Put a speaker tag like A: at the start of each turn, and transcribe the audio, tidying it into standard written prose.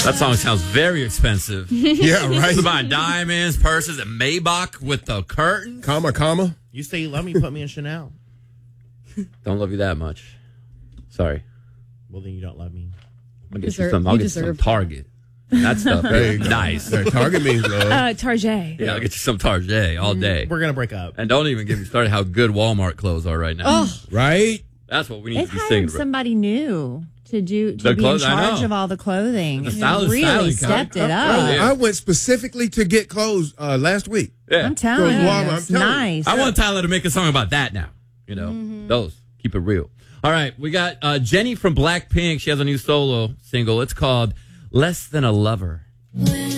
A: That song sounds very expensive.
B: Yeah, right.
A: It's buying diamonds, purses, and Maybach with the curtain.
B: Comma.
C: You say you love me, put me in Chanel.
A: Don't love you that much. Sorry.
C: Well, then you don't love me.
A: I'll get you some Target. That stuff is nice.
B: Target means love.
D: Target.
A: Yeah, I'll get you some Target all day.
C: We're going to break up.
A: And don't even get me started how good Walmart clothes are right now.
D: Oh.
B: Right?
A: That's what we need
E: They've
A: to be singing
E: hired
A: about.
E: somebody new to be in
A: clothes, I
E: charge
A: know.
E: of all the clothing.
A: The
E: They
A: stylist
E: really
A: styling,
E: stepped it up.
A: Yeah.
B: I went specifically to get clothes last week.
A: Yeah.
E: I'm telling you,
B: Walmart,
E: it's
B: I'm telling you.
E: nice.
A: I want Tyler to make a song about that now. You know, those. Keep it real. All right, we got Jenny from Blackpink. She has a new solo single. It's called Less Than a Lover.
F: Wish